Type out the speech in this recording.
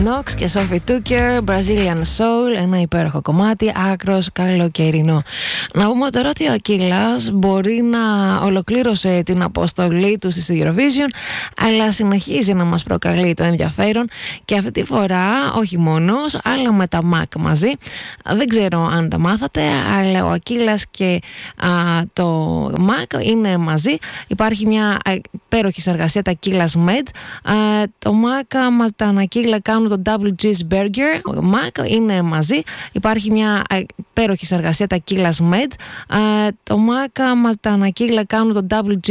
Knox και Sophie Tucker, Brazilian Soul, ένα υπέροχο κομμάτι, άκρος καλοκαιρινό. Να πούμε τώρα ότι ο Ακύλας μπορεί να ολοκλήρωσε την αποστολή του στη Eurovision, αλλά συνεχίζει να μας προκαλεί το ενδιαφέρον και αυτή τη φορά όχι μόνος, αλλά με τα MAC μαζί. Δεν ξέρω αν τα μάθατε, αλλά ο Ακύλας και το MAC είναι μαζί. Υπάρχει μια υπέροχη συνεργασία, τα Ακύλας Med. Το MAC μας τα Ακύλα κάνουν το Double Cheeseburger. Ο MAC είναι μαζί. Υπάρχει μια υπέροχη συνεργασία, τα Ακύλας Med. Το MAC μας τα Ακύλα κάνουν το Double